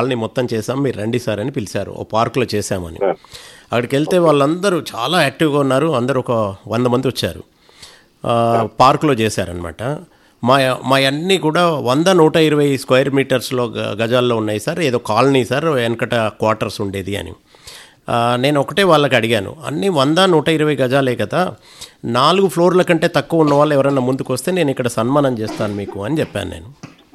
Colony మొత్తం చేసాం, మీరు రండి సార్ అని పిలిచారు. ఓ పార్కులో చేశామని. అక్కడికి వెళ్తే వాళ్ళందరూ చాలా యాక్టివ్గా ఉన్నారు. అందరూ ఒక 100 మంది వచ్చారు. పార్కులో చేశారనమాట. మా అన్నీ కూడా 100-120 స్క్వేర్ మీటర్స్లో గజాల్లో ఉన్నాయి సార్. ఏదో కాలనీ సార్, వెనకట క్వార్టర్స్ ఉండేది అని. నేను ఒకటే వాళ్ళకి అడిగాను, అన్నీ 100-120 గజాలే కదా, 4 ఫ్లోర్ల కంటే తక్కువ ఉన్న వాళ్ళు ఎవరైనా ముందుకు వస్తే నేను ఇక్కడ సన్మానం చేస్తాను మీకు అని చెప్పాను నేను.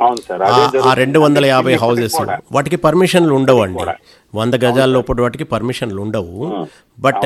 ఆ 250 హౌజెస్ వాటికి పర్మిషన్లు ఉండవు అండి. 100 గజాల లోపల వాటికి పర్మిషన్లు ఉండవు. బట్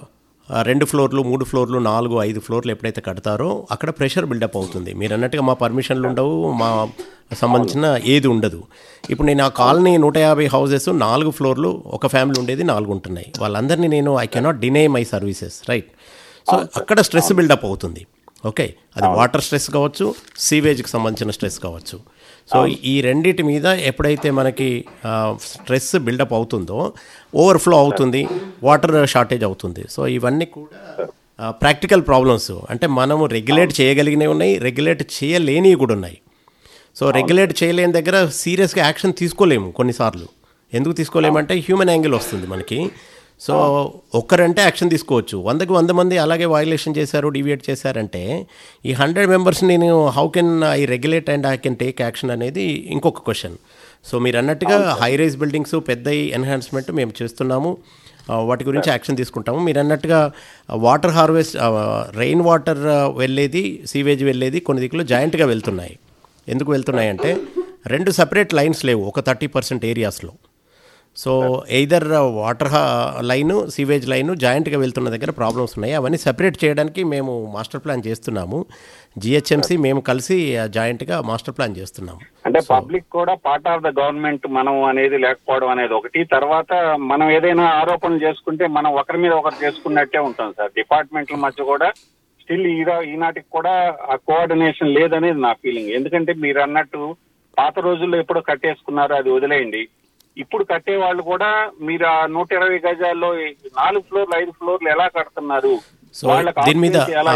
2 ఫ్లోర్లు, 3 ఫ్లోర్లు, 4, 5 ఫ్లోర్లు ఎప్పుడైతే కడతారో అక్కడ ప్రెషర్ బిల్డప్ అవుతుంది. మీరు అన్నట్టుగా మా పర్మిషన్లు ఉండవు, మా సంబంధించిన ఏది ఉండదు. ఇప్పుడు నేను ఆ కాలనీ 150 హౌజెస్, 4 ఫ్లోర్లు, ఒక ఫ్యామిలీ ఉండేది 4 ఉంటున్నాయి. వాళ్ళందరినీ నేను I cannot deny my services, right? So అక్కడ స్ట్రెస్ బిల్డప్ అవుతుంది. ఓకే, అది వాటర్ స్ట్రెస్ కావచ్చు, సీవేజ్కి సంబంధించిన స్ట్రెస్ కావచ్చు. సో ఈ రెండింటి మీద ఎప్పుడైతే మనకి స్ట్రెస్ బిల్డప్ అవుతుందో ఓవర్ఫ్లో అవుతుంది, వాటర్ షార్టేజ్ అవుతుంది. సో ఇవన్నీ కూడా ప్రాక్టికల్ ప్రాబ్లమ్స్. అంటే మనము రెగ్యులేట్ చేయగలిగినవి ఉన్నాయి, రెగ్యులేట్ చేయలేనివి కూడా ఉన్నాయి. సో రెగ్యులేట్ చేయలేని దగ్గర సీరియస్గా యాక్షన్ తీసుకోలేము కొన్నిసార్లు. ఎందుకు తీసుకోలేమంటే హ్యూమన్ యాంగిల్ వస్తుంది మనకి. సో ఒక్కరంటే యాక్షన్ తీసుకోవచ్చు, 100కి 100 మంది అలాగే వయలేషన్ చేశారు, డివియేట్ చేశారంటే ఈ 100 మెంబర్స్ నేను how can I regulate and I can take action అనేది ఇంకొక క్వశ్చన్. సో మీరు అన్నట్టుగా హై రైజ్ బిల్డింగ్స్ పెద్ద ఎన్హాన్స్మెంట్ మేము చేస్తున్నాము, వాటి గురించి యాక్షన్ తీసుకుంటాము. మీరు అన్నట్టుగా వాటర్ హార్వెస్ట్, రెయిన్ వాటర్ వెళ్ళేది, సీవేజ్ వెళ్ళేది కొన్ని దిక్కులు జాయింట్గా వెళ్తున్నాయి. ఎందుకు వెళ్తున్నాయంటే 2 సపరేట్ లైన్స్ లేవు ఒక 30% ఏరియాస్లో. So either water line, sewage line జాయింట్గా వెళ్తున్న దగ్గర ప్రాబ్లమ్స్ ఉన్నాయి. అవన్నీ సెపరేట్ చేయడానికి మేము మాస్టర్ ప్లాన్ చేస్తున్నాము. జిహెచ్ఎంసీ మేము కలిసి జాయింట్గా మాస్టర్ ప్లాన్ చేస్తున్నాము. అంటే పబ్లిక్ కూడా పార్ట్ ఆఫ్ ద గవర్నమెంట్ మనం అనేది లేకపోవడం అనేది ఒకటి. తర్వాత మనం ఏదైనా ఆరోపణలు చేసుకుంటే మనం ఒకరి మీద ఒకరు చేసుకున్నట్టే ఉంటాం సార్. డిపార్ట్మెంట్ల మధ్య కూడా స్టిల్ ఈనాటికి కూడా ఆ కోఆర్డినేషన్ లేదనేది నా ఫీలింగ్. ఎందుకంటే మీరు అన్నట్టు పాత రోజుల్లో ఎప్పుడో కట్టేసుకున్నారు, అది వదిలేయండి. ఇప్పుడు కట్టే వాళ్ళు కూడా మీరు ఆ 120 గజాల్లో 4 ఫ్లోర్లు 5 ఫ్లోర్లు ఎలా కడుతున్నారు, దీని మీద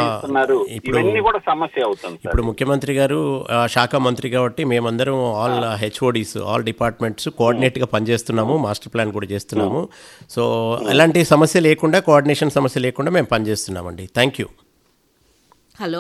ఇవన్నీ కూడా సమస్య అవుతుంది. ఇప్పుడు ముఖ్యమంత్రి గారు శాఖ మంత్రి కాబట్టి మేమందరం all HODs, all departments కోఆర్డినేట్గా పనిచేస్తున్నాము, master plan కూడా చేస్తున్నాము. సో ఎలాంటి సమస్య లేకుండా, కోఆర్డినేషన్ సమస్య లేకుండా మేము పనిచేస్తున్నామండి. Thank you. హలో,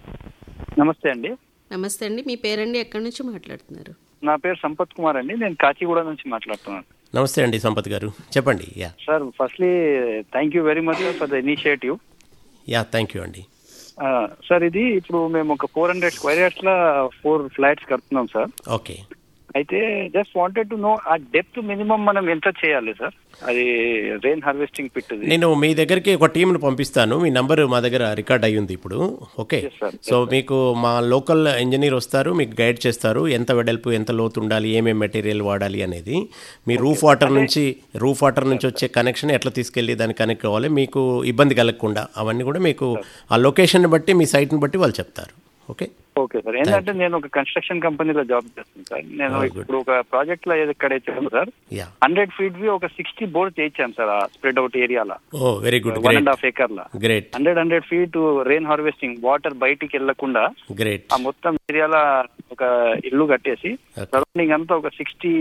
నమస్తే అండి. నమస్తే అండి, మీ పేరండి, ఎక్కడి నుంచి మాట్లాడుతున్నారు? నా పేరు సంపత్ కుమార్ అండి, నేను కాచిగూడ నుంచి మాట్లాడుతున్నాను. నమస్తే అండి సంపత్ గారు, చెప్పండి. Yeah sir, firstly thank you very much for the initiative. Yeah thank you అండి. సార్, ఇది ఇప్పుడు మేము ఒక 400 స్క్వేర్ యార్డ్స్ లో 4 ఫ్లాట్స్ కడుతున్నాం సార్. ఓకే. అయితే జస్ట్ వాంటెడ్ టు నో ఆ డెప్త్ మినిమం మనం ఎంత చేయాలి సార్? అది రెయిన్ హార్వెస్టింగ్ పిట్. నేను మీ దగ్గరికి ఒక టీంను పంపిస్తాను, మీ నంబర్ మా దగ్గర రికార్డ్ అయ్యి ఉంది ఇప్పుడు. ఓకే, సో మీకు మా లోకల్ ఇంజనీర్ వస్తారు, మీకు గైడ్ చేస్తారు ఎంత వెడల్పు, ఎంత లోతు ఉండాలి, ఏమేమి మెటీరియల్ వాడాలి అనేది. మీ రూఫ్ వాటర్ నుంచి వచ్చే కనెక్షన్ ఎట్లా తీసుకెళ్ళి దాన్ని కనెక్ట్ అవ్వాలి, మీకు ఇబ్బంది కలగకుండా అవన్నీ కూడా మీకు ఆ లొకేషన్ బట్టి, మీ సైట్ని బట్టి వాళ్ళు చెప్తారు. Okay okay sir. ఏంటంటే నేను ఒక కన్స్ట్రక్షన్ కంపెనీలో జాబ్ చేస్తాను సార్. నేను ఇప్పుడు ఒక ప్రాజెక్ట్ లో ఎక్కడ ఇచ్చాము సార్, 100 feet ఒక 60 బోర్డ్స్ చేయించాం సార్ ఆ స్ప్రెడ్ అవుట్ ఏరియాలో. Very good. 1.5 acre లా great. 100 feet rain harvesting, water బయటికి వెళ్లకుండా గ్రేట్ ఆ మొత్తం ఏరియాలో ఒక ఇల్లు కట్టేసి సరౌండింగ్ అంతా ఒక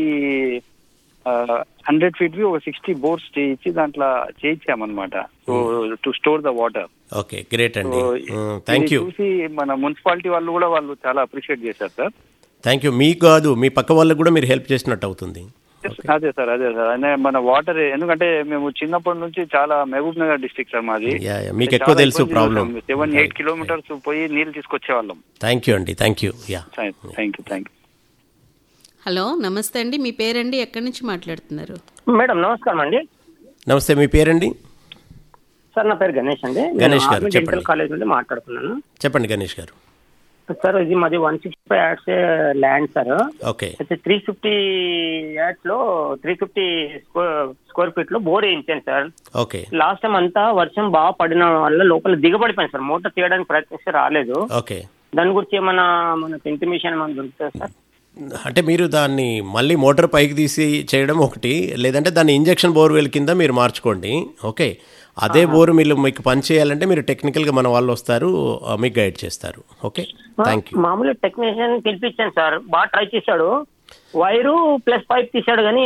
100 feet ఒక 60 బోర్డ్స్ చేయించి దాంట్లో చేయించామన్నమాట. So to store the water. Okay, great అండి, థ్యాంక్ యూ. చూసి మన మున్సిపాలిటీ వాళ్ళు కూడా చాలా అప్రిషియేట్ చేశారు సార్. Thank you. మీకు కాదు, మీ పక్క వాళ్ళకి కూడా మీరు హెల్ప్ చేసినట్టు అవుతుంది. అదే సార్. అనే మన వాటర్, ఎందుకంటే మేము చిన్నప్పటి నుంచి చాలా మహబూబ్ నగర్ డిస్ట్రిక్ట్ సార్ మాది. మీకు ఎక్కువ తెలుసు ప్రాబ్లం. 7-8 kilometers పోయి నీళ్ళు తీసుకొచ్చే వాళ్ళం. థ్యాంక్ యూ అండి, thank you. Thank you. Hello, నమస్తే అండి, మీ పేరండి, ఎక్కడి నుంచి మాట్లాడుతున్నారు? మేడం నమస్కారం అండి. నమస్తే, మీ పేరండి? సార్, నా పేరు గణేష్ అండి. గణేష్ గారు చెప్పండి. కాలేజ్ నుండి మాట్లాడుతున్నాను. చెప్పండి గణేష్ గారు. సార్, ఇది మాది 165 acres ల్యాండ్ సార్. ఓకే. అయితే 350 acres లో 350 స్క్వేర్ ఫీట్ లో బోర్ వేయించాను సార్. ఓకే. లాస్ట్ టైం అంతా వర్షం బాగా పడిన వల్ల లోపల దిగబడిపోయింది సార్. మోటార్ తీయడానికి ప్రయత్నిస్తే రాలేదు. ఓకే. దాని గురించి ఏమైనా మనకు ఇంటిమేషన్ ఏమైనా దొరుకుతుంది సార్? అంటే మీరు దాన్ని మళ్ళీ మోటార్ పైకి తీసి చేయడం ఒకటి, లేదంటే దాన్ని ఇంజక్షన్ బోర్వెల్ కింద మీరు మార్చుకోండి. ఓకే, అదే బోరు మీకు పని చేయాలంటే మీరు టెక్నికల్గా మన వాళ్ళు వస్తారు, మీకు గైడ్ చేస్తారు. Okay, thank you. మామూలు టెక్నీషియన్ పిలిపించాను సార్, బాగా ట్రై చేశాడు, వైరు ప్లస్ పైప్ తీసాడు కానీ